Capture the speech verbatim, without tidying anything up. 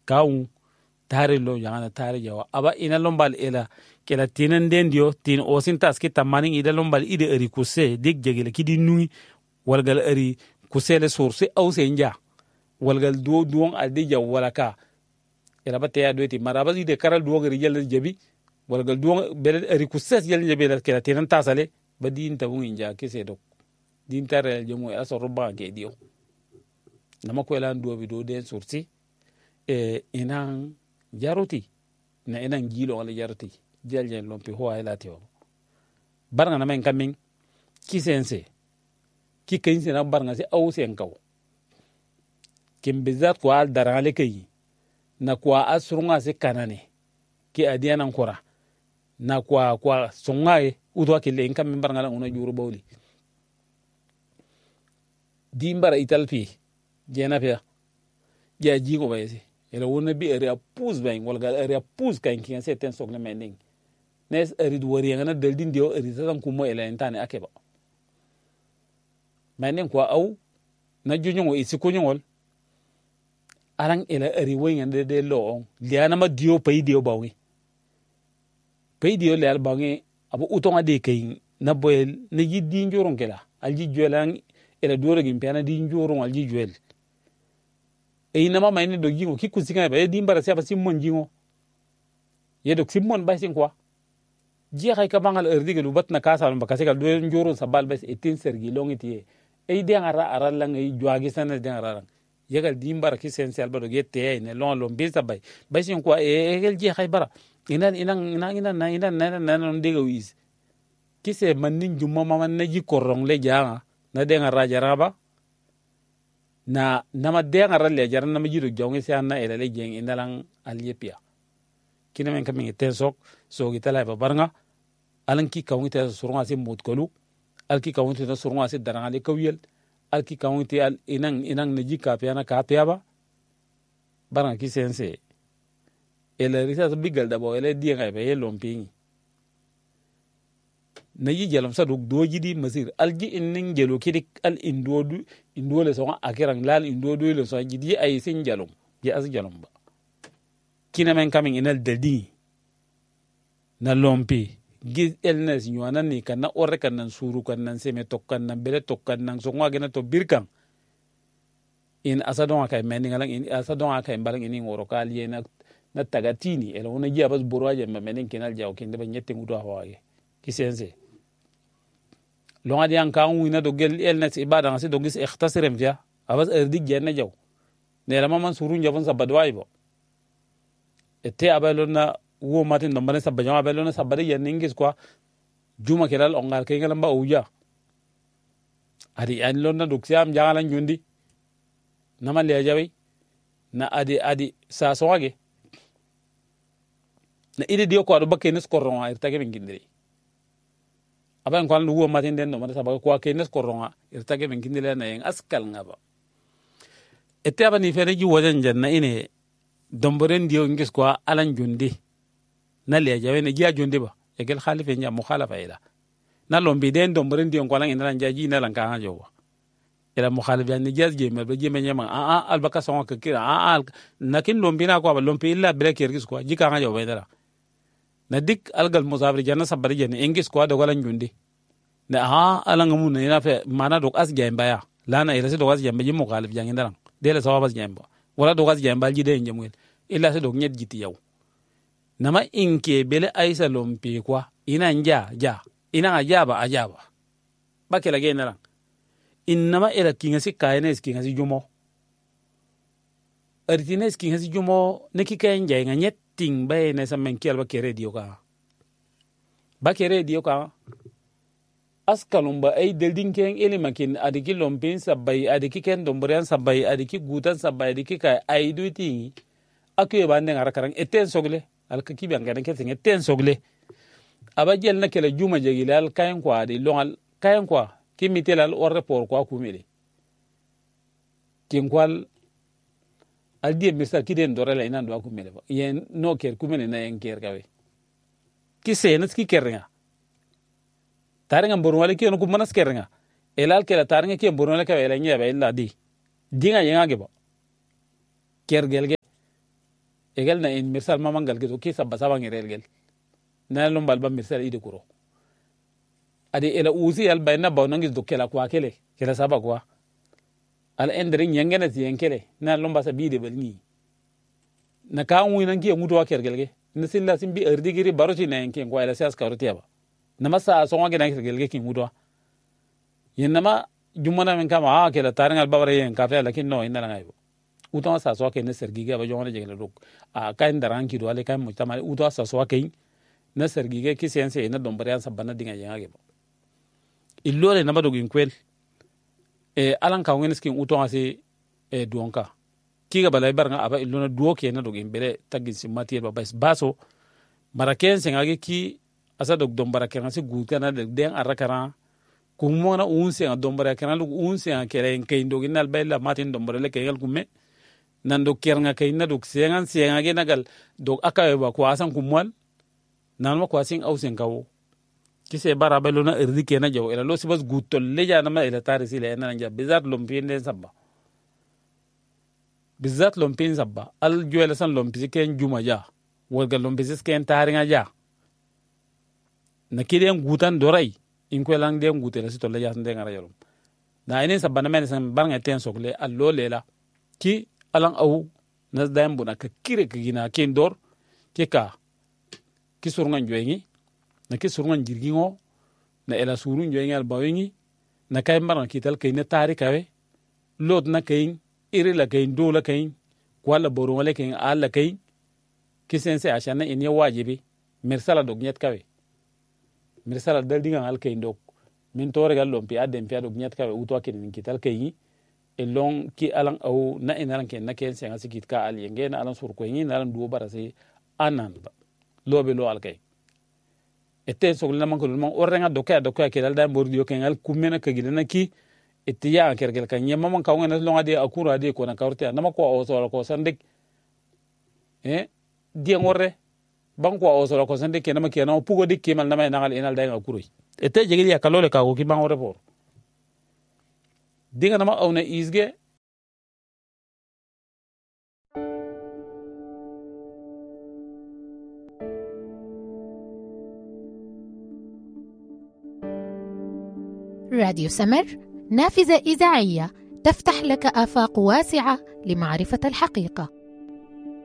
kawu tare lo yana tare jawa aba ina lombal ela kela tinan dendio tin osin taski tamanin ida lombal ide eri kuse dik jegele kidi nui walgal eri kusele source au senja walgal duo duon aldija walaka ela bate ya doeti maraba ide karal duo gari jelle jebi walgal duo bele eri kuse jelle jebi la kela tinan tasale badin tabun inja kese dok din tare jemu ela so roba ke dio nama ko ela duo bi do den source e inan jaruti na inan gilo wala jaruti jeljen lompi ho ay latio baranga na men kamin ki sense ki kayin se na baranga se au sen kaw kim bizat ko al darale kay na kwa asrunga se kanane ki adiana nkora na kwa kwa songae udwa ki len kamin baranga la una juru bawli dimbara italpi jena pia ja jigo bayesi ela wona bi area pous bang wala gal area pous kan ki se ten sok na mening nes eri du wari ngana del din dio eri tan ko mo ela entane akeba mening ko au na junyo isi ko nyol arang ela eri wenga de de lo on liana ma dio pay dio bawi pay dio le al bawi abu utonga de kay na boyel na yiddi njoron kela alji jolang ela doro gim piana di njoron alji joel e nama mayne do jingo ki kusinga ba e dimbara sia ba simon jingo ye do simon ba sin quoi ji khay ka bangal erdi gelu batna kasal ba kasika do njoro sabal bes etin sergi longiti e de ngara aral la ngay joagi sana de ngara yegal dimbara ki sensel ba do gette ne lon lon bi sabay ba sin quoi e gel ji khay bara inan inan inan inan inan inan nan de gawis ki se manin jumma man na ji korong le janga na de ngara jaraba na nama denga ralle jaran nama jiru jongi se anna ele le jeng indalang alyepia kina men kamin tensok so gitala ba barnga alan ki kawite surunga se mut kolu al ki kawite surunga se daranga le kawiyel al ki kawite al inang inang neji ka piana ka piaba barnga ki sense ele risa bigal da bo ele dienga be lompingi na yi jalam sa dog doji di masir alji innin jelo kidik al indodu indole so akirang lal indodu le so jidi ay sin jalom ji as jalom ba kina men coming inal dedi na lompi giz elnes nywana ni kana orre kan suru kan nan seme tokkan nan bele tokkan nan so ngagena to birkan in asadon akay men ngalang in asadon akay balang ini ngoro kal yena na tagatini ela wona ji abas borwaje men kinal jaw kinde ba nyette ngudo hawaye kisense longa diang kan wina do gel elnes ibada ngasi do gis ikhtasirem via abas erdi jenna jaw ne la maman surun javon sabadway bo ete abalona wo matin do mane sabba jaw abalona sabade yen ingis quoi juma kelal ongal kay ngalam ba uja adi an lonna do xiam jangalan jundi nama le jawi na adi adi sa soage na ide dio ko do bakenes koron ay tage min gindiri aban ko lu wo matin den no mata sabaga ko kenes koronga irtage ben kindile na en askal ngaba ete abani fere ji wojan janna ine domboren dio ngis ko alan jundi na le jawe ne jiya jundi ba e gel khalife nya mukhalafa ila na lombi den domboren dio ko lan ina lan jaji na lan ka ha jowa ila mukhalif yani jaz je me be je me nyama a a albaka songa ke kira a a nakin lombi na ko ba lombi illa breker gis ko jika ha jowa dara na dik algal musafir janna sabari jene engis ko do galan jundi na ha alanga mun ina fe mana do as gemba ya lana ila se do as gemba jimu galib jangi ndaram dele sawabas gemba wala do as gemba ji de njemul ila se do nyet jiti yaw nama inke bele aisa lompi kwa ina nja ja ina ajaba ajaba bakela ge ndaram inama ila kinga si kaynes kinga si jumo artines kinga si jumo neki kay nja nga nyet ting bay ne sa men kiel ba kere dio ka ba kere dio ka askalum ba ay deldin ken elimakin adiki lompin sabay adiki ken dombrian sabay adiki gutan sabay adiki ka ay duiti akuye bande ngara karang eten sogle al ka kibi ngane ken sen eten sogle aba jel na kele juma jegilal kayen kwa di longal kayen kwa kimitelal orre por kwa kumele kin kwal aldi misal kiden dorela ina ndo kumele ba yen no ker kumele na en ker kawe ki senas ki kernga taringa borwale ki no kumanas kernga elal kela taringa ki borwale kawe la nyaba illa di dinga yenga geba ker gelge egalna in mirsal ma mangal gido ki sabba sabang irel gel na lom balba mirsal ide kuro ade ela uzi al bayna ba nangis do kela kwa kele kela saba kwa al endri nyangena ti yenkele na lom ba sabide balni na ka wi nangi ngudo wa kergelge na silla simbi erdigiri baroti na yenke kwa ela sias karoti aba na masa so ngi na kergelge ki ngudo yenama jumana men kama ha kela tarangal babare yen kafe lakin no inna ngaibo uto sa so ke ne sergige ba jona jegele dok a kain daranki do ale kain mujtama uto sa so ke na sergige ki sense ina dombare an sabana dinga yangage ba illole na badogin kwel e alan ka ngene skin uto ase e duonka kiga balay baranga aba illona duo ke na dogin bele tagin simati ba bas baso maraken sengage ki asa dog dombara kan se guta na den arakara kumona unse an dombara kan lu unse an kere en kay dogin nal bayla matin dombara le kayal kumme nan do kernga kay na dog sengan sengage nagal dog akawe ba ko asan kumwal nan ma ko asin ausen kawo kise bara belo na erdi kena jaw ela lo sibas gutol leja na ma ela tarisi le na nja bizat lompin den sabba bizat lompin sabba al juela san lompi ken juma ja wolga lompi ken taringa ja na kiden gutan dorai in ko lang den gutela sito leja san den ara yalum na ene sabba na men san barnga ten sokle al lo lela ki alang au na dam buna ka kire kigina ken dor ke ka ki surungan joyni na ki surungan jirgingo na ela surun joyni al bawengi na kay maran kital kay ne tari kawe lot na kay iri la kay do la kay kwala boru wala kay ala kay ki sense ashana in ya wajibi mirsala dog nyet kawe mirsala dal dinga al kay ndok min tore gal lompi adem fi dog nyet kawe uto ken kital kay e long ki alang au na inalan ken na ken senga sikit ka al yenge na alan sur ko ngi na alan do barase anan lobe lo al kay ete sogla man ko man orrenga dokka dokka ke dal da bordio ken al kumena ka gidana ki etiya kergel kan nyama man kawnga na longa de akura de ko na kawrte na ma ko o so ko sandik eh di ngorre ban ko o so ko sandik ke na ma ke na pugo dikki mal na ma na gal enal da akuro ete jegili ya kalole ka ko ki ban ore por dinga na ma awna isge راديو سمر، نافذة إذاعية تفتح لك آفاق واسعة لمعرفة الحقيقة.